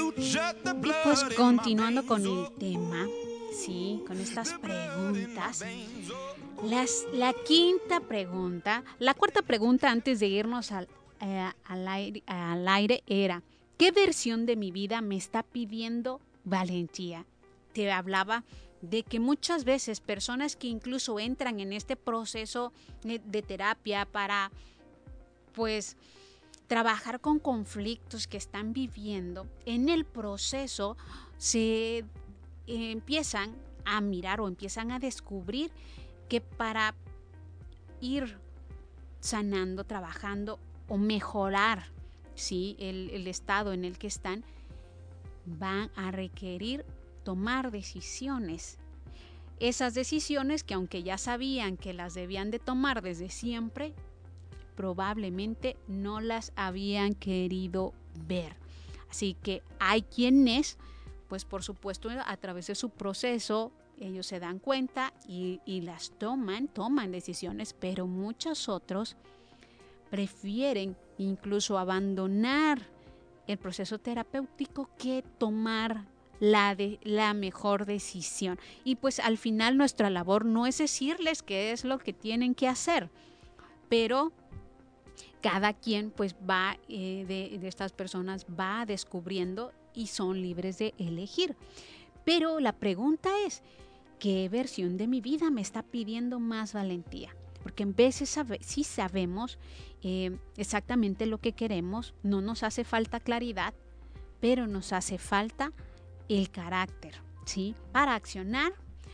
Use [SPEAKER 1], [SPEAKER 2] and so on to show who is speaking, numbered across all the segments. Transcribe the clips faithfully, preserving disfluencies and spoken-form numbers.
[SPEAKER 1] Y pues continuando con el tema, sí, con estas preguntas, las, la quinta pregunta, la cuarta pregunta antes de irnos al, eh, al, aire, al aire era, ¿qué versión de mi vida me está pidiendo valentía? Te hablaba de que muchas veces personas que incluso entran en este proceso de, de terapia para, pues, trabajar con conflictos que están viviendo, en el proceso se eh, empiezan a mirar o empiezan a descubrir que para ir sanando, trabajando o mejorar, ¿sí?, el, el estado en el que están, van a requerir tomar decisiones. Esas decisiones que aunque ya sabían que las debían de tomar desde siempre, probablemente no las habían querido ver. Así que hay quienes, pues por supuesto, a través de su proceso, ellos se dan cuenta y, y las toman, toman decisiones, pero muchos otros prefieren incluso abandonar el proceso terapéutico que tomar la, de, la mejor decisión. Y pues al final nuestra labor no es decirles qué es lo que tienen que hacer, pero cada quien pues va, eh, de, de estas personas va descubriendo y son libres de elegir. Pero la pregunta es, ¿qué versión de mi vida me está pidiendo más valentía? Porque en veces sabe, sí sabemos eh, exactamente lo que queremos, no nos hace falta claridad, pero nos hace falta el carácter, ¿sí? Para accionar,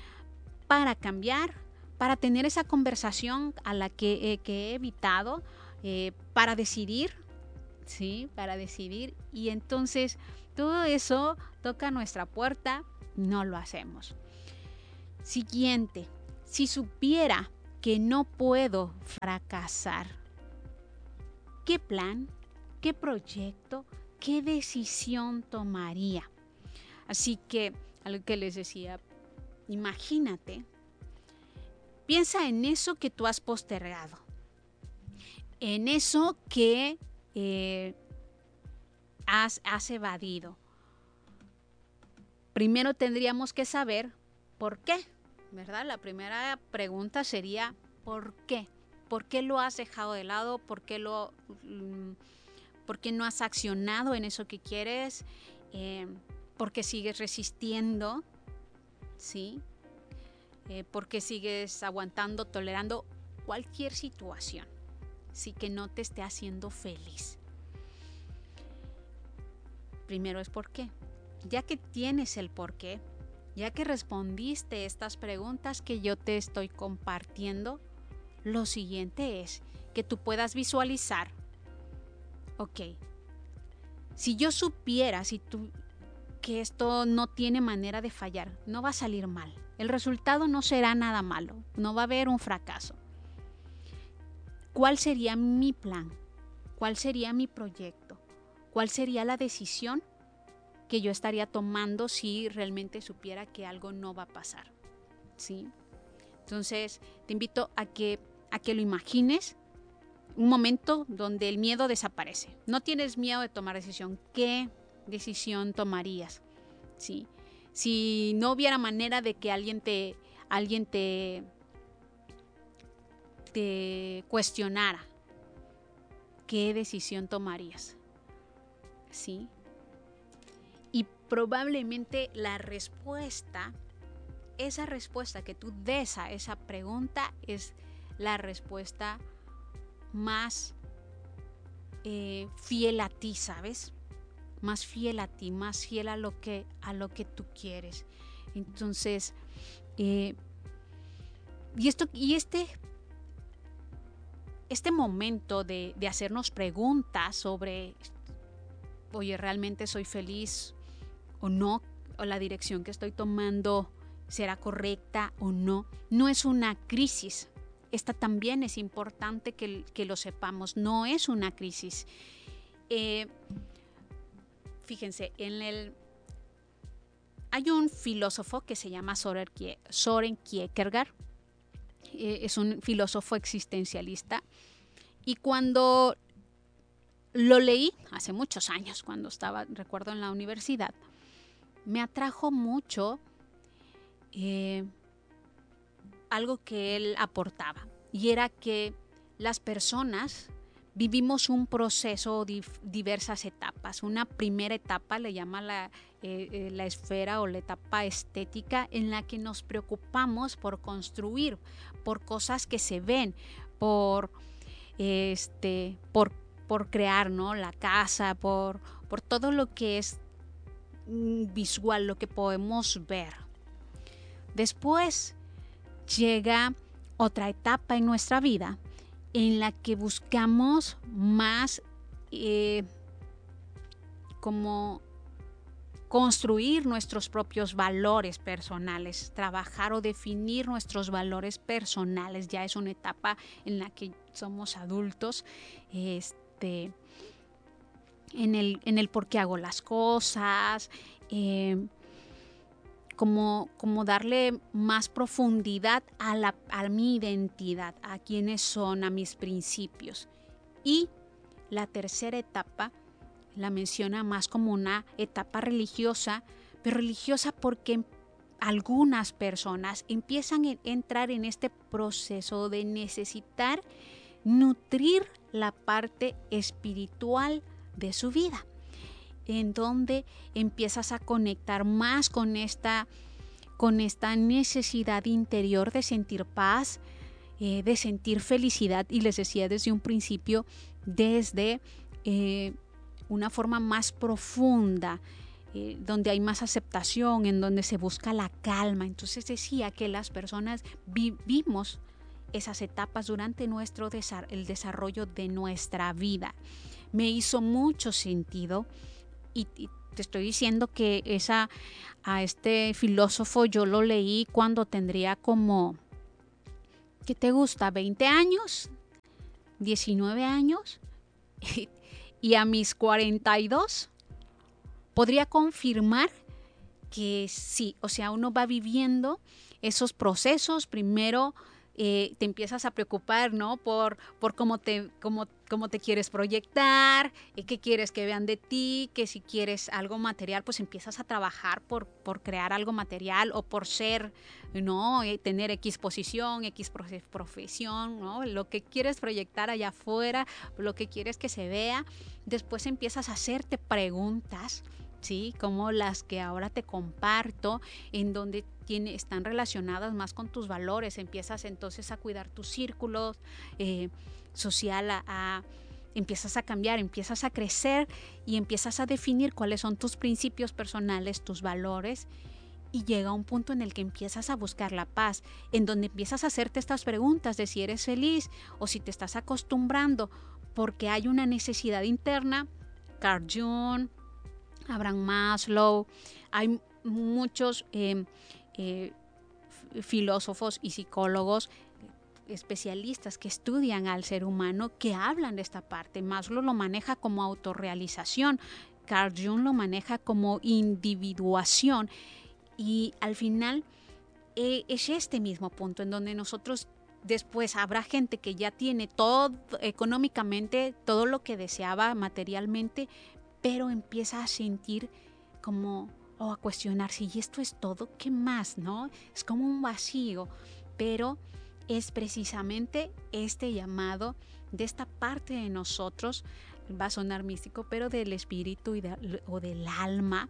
[SPEAKER 1] para cambiar, para tener esa conversación a la que, eh, que he evitado, eh, para decidir, ¿sí? Para decidir. Y entonces todo eso toca nuestra puerta, no lo hacemos. Siguiente, si supiera que no puedo fracasar, ¿qué plan, qué proyecto, qué decisión tomaría? Así que, algo que les decía, imagínate, piensa en eso que tú has postergado, en eso que eh, has, has evadido. Primero tendríamos que saber por qué, ¿verdad? La primera pregunta sería ¿por qué? ¿Por qué lo has dejado de lado? ¿Por qué, lo, por qué no has accionado en eso que quieres? Eh, ¿Por qué sigues resistiendo? ¿Sí? Eh, ¿Por qué sigues aguantando, tolerando cualquier situación? Sí, que no te esté haciendo feliz. Primero es por qué. Ya que tienes el por qué, ya que respondiste estas preguntas que yo te estoy compartiendo, lo siguiente es que tú puedas visualizar, ok, si yo supiera si tú, que esto no tiene manera de fallar, no va a salir mal, el resultado no será nada malo, no va a haber un fracaso. ¿Cuál sería mi plan? ¿Cuál sería mi proyecto? ¿Cuál sería la decisión que yo estaría tomando si realmente supiera que algo no va a pasar? ¿Sí? Entonces, te invito a que, a que lo imagines, un momento donde el miedo desaparece. No tienes miedo de tomar decisión. ¿Qué decisión tomarías? ¿Sí? Si no hubiera manera de que alguien te, alguien te, te cuestionara, ¿qué decisión tomarías? ¿Sí? Y probablemente la respuesta, esa respuesta que tú des a esa pregunta es la respuesta más eh, fiel a ti, ¿sabes? Más fiel a ti, más fiel a lo que, a lo que tú quieres. Entonces, eh, y, esto, y este, este momento de, de hacernos preguntas sobre, oye, ¿realmente soy feliz o no? ¿O la dirección que estoy tomando será correcta o no? No es una crisis. Esta también es importante que, que lo sepamos. No es una crisis. Eh, fíjense, en el, hay un filósofo que se llama Soren Kierkegaard. Eh, es un filósofo existencialista. Y cuando lo leí hace muchos años, cuando estaba, recuerdo, en la universidad. Me atrajo mucho eh, algo que él aportaba, y era que las personas vivimos un proceso, dif- diversas etapas. Una primera etapa le llama la, eh, eh, la esfera o la etapa estética, en la que nos preocupamos por construir, por cosas que se ven, por, este, por, por crear, ¿no? La casa, por, por todo lo que es mm, visual, lo que podemos ver. Después llega otra etapa en nuestra vida en la que buscamos más eh, como construir nuestros propios valores personales, trabajar o definir nuestros valores personales. Ya es una etapa en la que somos adultos, este, en el, en el por qué hago las cosas, eh, Como, como darle más profundidad a, la, a mi identidad, a quiénes son, a mis principios. Y la tercera etapa la menciona más como una etapa religiosa, pero religiosa porque algunas personas empiezan a entrar en este proceso de necesitar nutrir la parte espiritual de su vida, en donde empiezas a conectar más con esta, con esta necesidad interior de sentir paz, eh, de sentir felicidad, y les decía desde un principio, desde eh, una forma más profunda, eh, donde hay más aceptación, en donde se busca la calma. Entonces decía que las personas vivimos esas etapas durante nuestro desa- el desarrollo de nuestra vida. Me hizo mucho sentido. Y, y te estoy diciendo que esa, a este filósofo yo lo leí cuando tendría como, ¿qué te gusta? ¿veinte años? ¿diecinueve años? Y a mis cuarenta y dos podría confirmar que sí, o sea, uno va viviendo esos procesos. Primero eh, te empiezas a preocupar, ¿no? Por, por cómo, te, cómo, cómo te quieres proyectar, eh, qué quieres que vean de ti, que si quieres algo material, pues empiezas a trabajar por, por crear algo material, o por ser, ¿no? Eh, tener X posición, X profesión, ¿no? Lo que quieres proyectar allá afuera, lo que quieres que se vea. Después empiezas a hacerte preguntas, ¿sí? Como las que ahora te comparto, en donde tiene, están relacionadas más con tus valores. Empiezas entonces a cuidar tus círculos eh, social, a, a, empiezas a cambiar, empiezas a crecer y empiezas a definir cuáles son tus principios personales, tus valores. Y llega un punto en el que empiezas a buscar la paz, en donde empiezas a hacerte estas preguntas de si eres feliz o si te estás acostumbrando, porque hay una necesidad interna. Carl Jung, Abraham Maslow, hay muchos eh, eh, filósofos y psicólogos especialistas que estudian al ser humano, que hablan de esta parte. Maslow lo maneja como autorrealización, Carl Jung lo maneja como individuación, y al final eh, es este mismo punto en donde nosotros después habrá gente que ya tiene todo económicamente, todo lo que deseaba materialmente, pero empieza a sentir como, o a cuestionarse, ¿y esto es todo? ¿Qué más? ¿No? Es como un vacío, pero es precisamente este llamado de esta parte de nosotros, va a sonar místico, pero del espíritu y de, o del alma,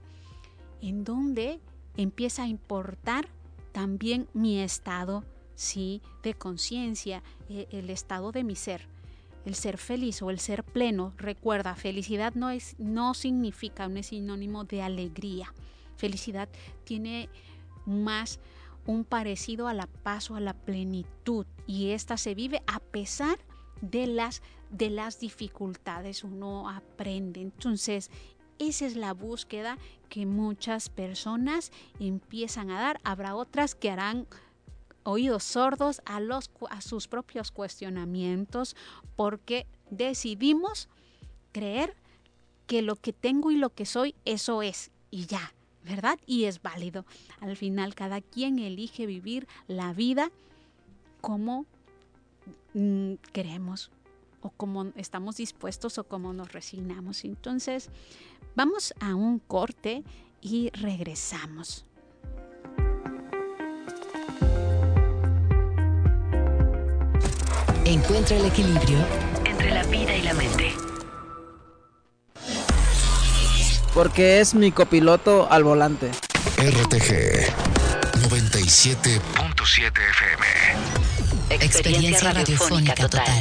[SPEAKER 1] en donde empieza a importar también mi estado, ¿sí? De conciencia, eh, el estado de mi ser. El ser feliz o el ser pleno. Recuerda, felicidad no, es, no significa, no es sinónimo de alegría. Felicidad tiene más un parecido a la paz o a la plenitud, y esta se vive a pesar de las, de las dificultades. Uno aprende. Entonces, esa es la búsqueda que muchas personas empiezan a dar. Habrá otras que harán oídos sordos a, los, a sus propios cuestionamientos, porque decidimos creer que lo que tengo y lo que soy, eso es, y ya, ¿verdad? Y es válido. Al final, cada quien elige vivir la vida como mm, queremos o cómo estamos dispuestos o cómo nos resignamos. Entonces, vamos a un corte y regresamos.
[SPEAKER 2] Encuentra el equilibrio entre la vida y la mente.
[SPEAKER 3] Porque es mi copiloto al volante.
[SPEAKER 4] R T G noventa y siete punto siete F M.
[SPEAKER 2] Experiencia radiofónica total.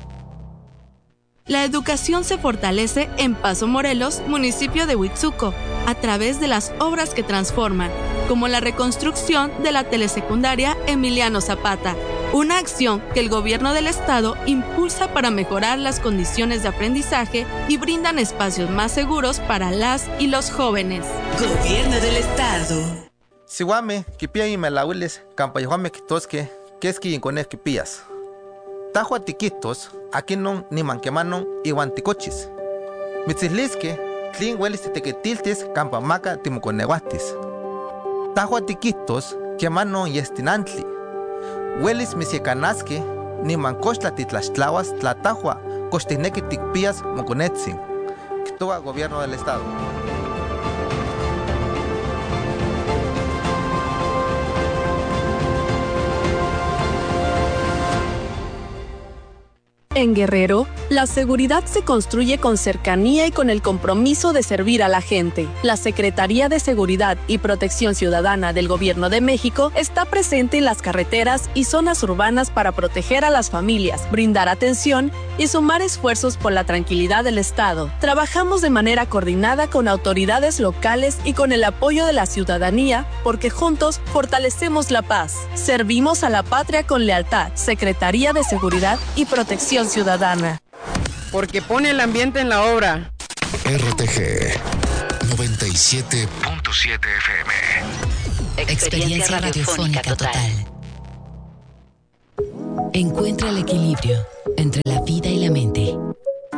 [SPEAKER 5] La educación se fortalece en Paso Morelos, municipio de Huitzuco, a través de las obras que transforman, como la reconstrucción de la telesecundaria Emiliano Zapata, una acción que el gobierno del estado impulsa para mejorar las condiciones de aprendizaje y brindan espacios más seguros para las y los jóvenes.
[SPEAKER 2] Gobierno del estado.
[SPEAKER 6] Siwame, kipia y melawiles, campayohame kitosque, que es que incones kipías. Tajo tiquitos, aquí non ni manquemanon iwan ticochis. Mitzislisque, tlin huelis tequetiltis, campamaca timuconeguatis. Tajo tiquitos, que manon yestinantli. Huelis misiecanasque, ni mancochtla titlaxtlahuas, tlatajua, costineque ticpías moconetzin. Kitoa gobierno del estado.
[SPEAKER 5] En Guerrero, la seguridad se construye con cercanía y con el compromiso de servir a la gente. La Secretaría de Seguridad y Protección Ciudadana del Gobierno de México está presente en las carreteras y zonas urbanas para proteger a las familias, brindar atención y sumar esfuerzos por la tranquilidad del Estado. Trabajamos de manera coordinada con autoridades locales y con el apoyo de la ciudadanía, porque juntos fortalecemos la paz. Servimos a la patria con lealtad. Secretaría de Seguridad y Protección Ciudadana.
[SPEAKER 3] Porque pone el ambiente en la obra.
[SPEAKER 4] R T G noventa y siete punto siete F M.
[SPEAKER 2] Experiencia radiofónica total. Encuentra el equilibrio entre la vida y la mente.